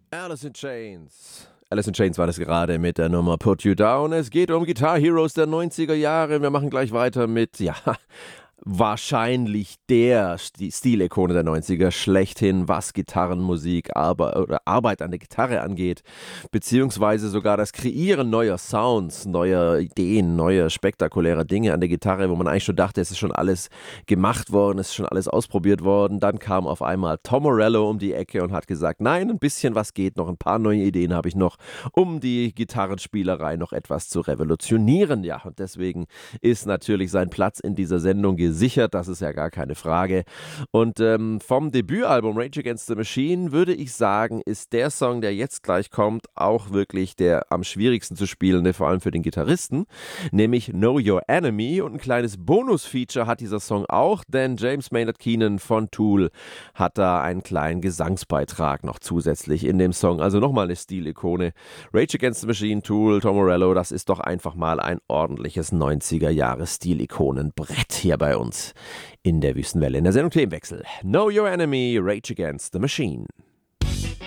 Alice in Chains. Alice in Chains war das gerade mit der Nummer Put You Down. Es geht um Guitar Heroes der 90er Jahre. Wir machen gleich weiter mit, wahrscheinlich die Stilikone der 90er schlechthin, was Gitarrenmusik, oder Arbeit an der Gitarre angeht, beziehungsweise sogar das Kreieren neuer Sounds, neuer Ideen, neuer spektakulärer Dinge an der Gitarre, wo man eigentlich schon dachte, es ist schon alles gemacht worden, es ist schon alles ausprobiert worden. Dann kam auf einmal Tom Morello um die Ecke und hat gesagt, nein, ein bisschen was geht noch, ein paar neue Ideen habe ich noch, um die Gitarrenspielerei noch etwas zu revolutionieren. Ja, und deswegen ist natürlich sein Platz in dieser Sendung gesichert, das ist ja gar keine Frage. Und vom Debütalbum Rage Against the Machine würde ich sagen, ist der Song, der jetzt gleich kommt, auch wirklich der am schwierigsten zu spielende, vor allem für den Gitarristen, nämlich Know Your Enemy. Und ein kleines Bonus-Feature hat dieser Song auch, denn James Maynard Keenan von Tool hat da einen kleinen Gesangsbeitrag noch zusätzlich in dem Song. Also nochmal eine Stilikone. Rage Against the Machine, Tool, Tom Morello, das ist doch einfach mal ein ordentliches 90er-Jahre-Stilikonenbrett hier bei uns in der Wüstenwelle. In der Sendung Themenwechsel. Know Your Enemy, Rage Against the Machine.